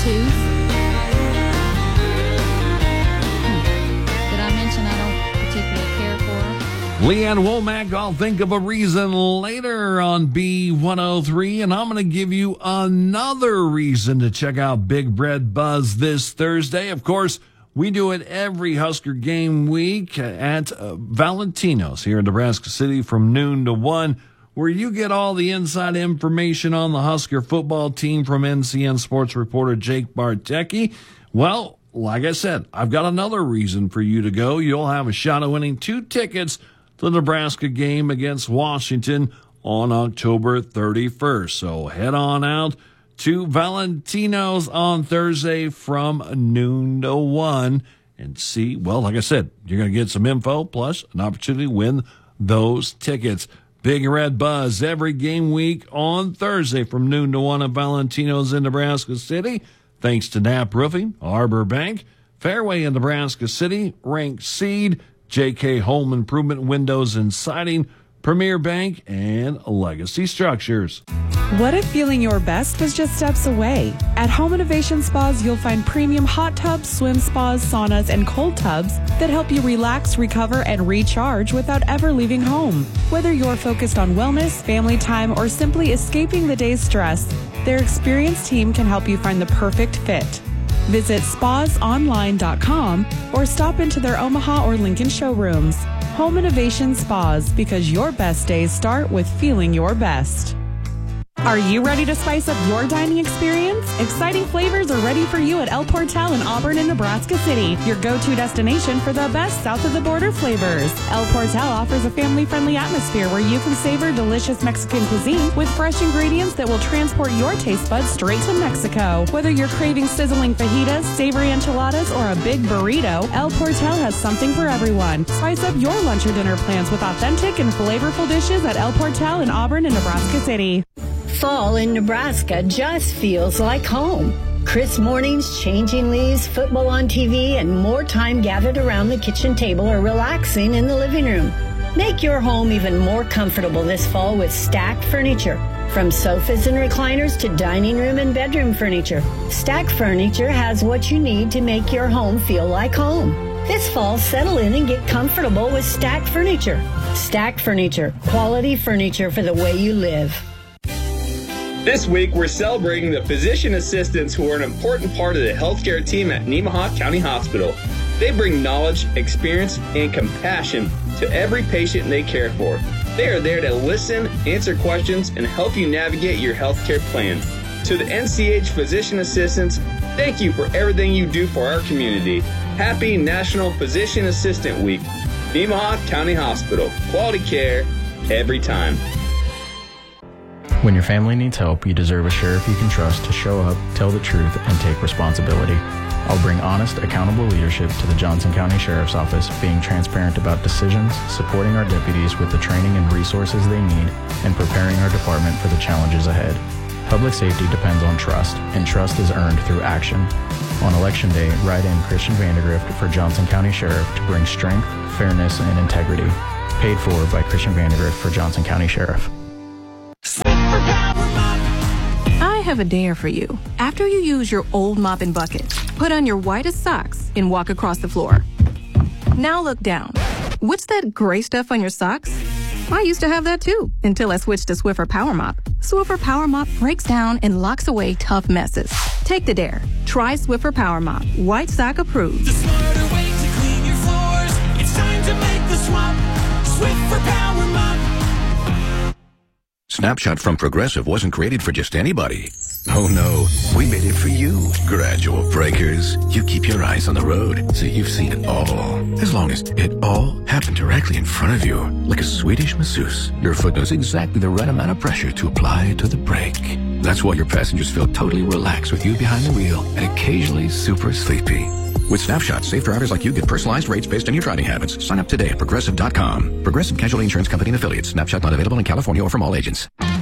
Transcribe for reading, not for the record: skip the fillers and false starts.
tooth. Did I mention I don't particularly care for her? Leanne Womack, I'll think of a reason later on B103, and I'm going to give you another reason to check out Big Red Buzz this Thursday. Of course, we do it every Husker game week at Valentino's here in Nebraska City from noon to 1, where you get all the inside information on the Husker football team from NCN sports reporter Jake Bartecki. Well, like I said, I've got another reason for you to go. You'll have a shot at winning 2 tickets to the Nebraska game against Washington on October 31st. So head on out to Valentino's on Thursday from noon to 1 and see, well, like I said, you're going to get some info plus an opportunity to win those tickets. Big Red Buzz every game week on Thursday from noon to 1 at Valentino's in Nebraska City. Thanks to Knapp Roofing, Arbor Bank, Fairway in Nebraska City, Rank Seed, JK Home Improvement Windows and Siding, Premier Bank, and Legacy Structures. What if feeling your best was just steps away? At Home Innovation Spas, you'll find premium hot tubs, swim spas, saunas, and cold tubs that help you relax, recover, and recharge without ever leaving home. Whether you're focused on wellness, family time, or simply escaping the day's stress, their experienced team can help you find the perfect fit. Visit spasonline.com or stop into their Omaha or Lincoln showrooms. Home Innovation Spas, because your best days start with feeling your best. Are you ready to spice up your dining experience? Exciting flavors are ready for you at El Portal in Auburn and Nebraska City, your go-to destination for the best south-of-the-border flavors. El Portal offers a family-friendly atmosphere where you can savor delicious Mexican cuisine with fresh ingredients that will transport your taste buds straight to Mexico. Whether you're craving sizzling fajitas, savory enchiladas, or a big burrito, El Portal has something for everyone. Spice up your lunch or dinner plans with authentic and flavorful dishes at El Portal in Auburn and Nebraska City. Fall in Nebraska just feels like home. Crisp mornings, changing leaves, football on TV, and more time gathered around the kitchen table or relaxing in the living room. Make your home even more comfortable this fall with Stack Furniture. From sofas and recliners to dining room and bedroom furniture, Stack Furniture has what you need to make your home feel like home. This fall, settle in and get comfortable with Stack Furniture. Stack Furniture, quality furniture for the way you live. This week, we're celebrating the physician assistants who are an important part of the healthcare team at Nemaha County Hospital. They bring knowledge, experience, and compassion to every patient they care for. They are there to listen, answer questions, and help you navigate your healthcare plan. To the NCH physician assistants, thank you for everything you do for our community. Happy National Physician Assistant Week. Nemaha County Hospital. Quality care every time. When your family needs help, you deserve a sheriff you can trust to show up, tell the truth, and take responsibility. I'll bring honest, accountable leadership to the Johnson County Sheriff's Office, being transparent about decisions, supporting our deputies with the training and resources they need, and preparing our department for the challenges ahead. Public safety depends on trust, and trust is earned through action. On Election Day, write in Christian Vandergrift for Johnson County Sheriff to bring strength, fairness, and integrity. Paid for by Christian Vandergrift for Johnson County Sheriff. I have a dare for you. After you use your old mop and bucket, put on your whitest socks and walk across the floor. Now look down. What's that gray stuff on your socks? I used to have that too, until I switched to Swiffer Power Mop. Swiffer Power Mop breaks down and locks away tough messes. Take the dare. Try Swiffer Power Mop. White sock approved. The smarter way to clean your floors. It's time to make the swap. Swiffer Power Mop. Snapshot from Progressive wasn't created for just anybody. Oh no, we made it for you. Gradual breakers. You keep your eyes on the road, so you've seen it all. As long as it all happened directly in front of you, like a Swedish masseuse, your foot knows exactly the right amount of pressure to apply to the brake. That's why your passengers feel totally relaxed with you behind the wheel and occasionally super sleepy. With Snapshot, safe drivers like you get personalized rates based on your driving habits. Sign up today at Progressive.com. Progressive Casualty Insurance Company and Affiliates. Snapshot not available in California or from all agents.